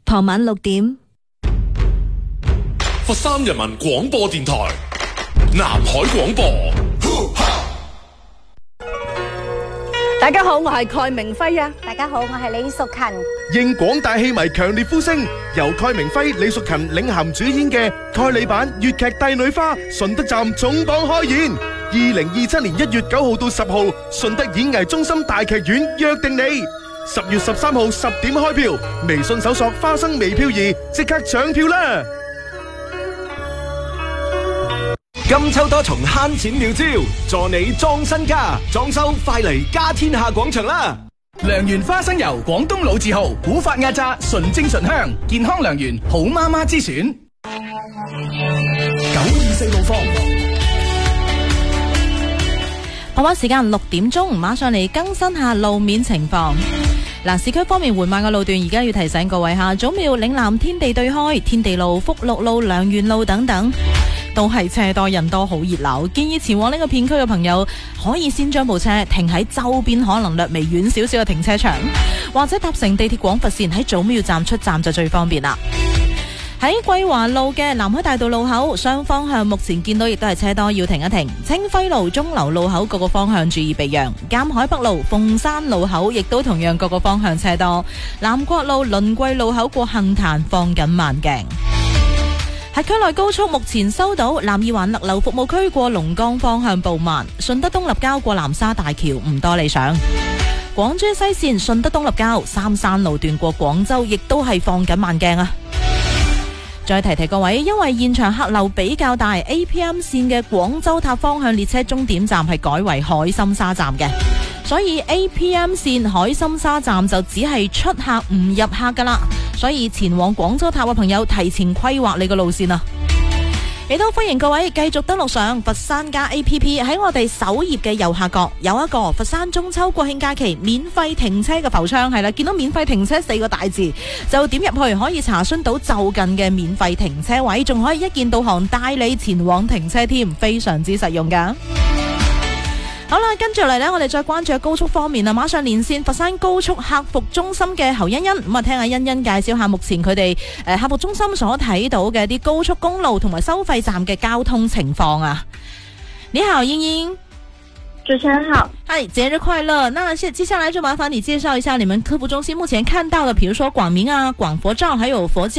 傍晚6點， 佛山人民廣播電台南海廣播。 大家好，我係蓋明輝啊！ 大家好，我係李淑勤。 應廣大戲迷強烈呼聲，由蓋明輝、李淑勤領銜主演嘅蓋里版粵劇《帝女花》順德站總檔開演。2027年1月9號到10號，順德演藝中心大劇院約定你。10月13號10點開票，微信搜索花生微票兒，即刻搶票啦！ 金秋多重慳錢妙招，助你裝身家，裝修快嚟家天下廣場啦！ 良緣花生油，廣東老字號，古法壓榨，純正醇香，健康良緣，好媽媽之選。924路況。 傍晚時間6點鐘，馬上嚟更新下路面情況。嗱，市區方面緩慢嘅路段，而家要提醒各位下，祖廟嶺南天地對開、天地路、福祿路、良緣路等等，都係車多人多，好熱鬧。建議前往呢個片區嘅朋友，可以先將部車停喺周邊可能略微遠少少嘅停車場，或者搭乘地鐵廣佛線喺祖廟站出站就最方便啦。喺桂華路嘅南海大道路口，雙方向目前見到亦都係車多，要停一停。清輝路、鐘樓路口各個方向注意避讓。鑒海北路、鳳山路口亦都同樣各個方向車多。南國路、輪桂路口過杏壇放緊慢鏡。喺區內高速目前收到南二環勒流服務區過龍崗方向步慢，順德東立交過南沙大橋唔多理想。廣珠西線順德東立交三山路段過廣州亦都係放緊慢鏡啊！再提提各位，因為現場客流比較大 ，APM 線嘅廣州塔方向列車終點站係改為海心沙站嘅，所以 APM 線海心沙站就只係出客唔入客噶啦，所以前往廣州塔嘅朋友提前規劃你個路線啊！亦都歡迎各位繼續登錄上佛山家 APP， 喺我哋首頁嘅右下角有一個佛山中秋國慶假期免費停車嘅浮窗，係啦，見到免費停車4個大字就點入去，可以查詢到就近嘅免費停車位，仲可以一鍵導航帶你前往停車添，非常之實用噶。好啦，跟住嚟呢，我哋再關注高速方面啊！馬上連線佛山高速客服中心嘅侯欣欣，咁啊聽下欣欣介紹下目前佢哋客服中心所睇到嘅啲高速公路同埋收費站嘅交通情況啊！你好，欣欣。 主持人好， 嗨，節日快樂！那接下來就麻煩你介紹一下你們客服中心目前看到的，比如說廣明啊、廣佛照，還有佛教。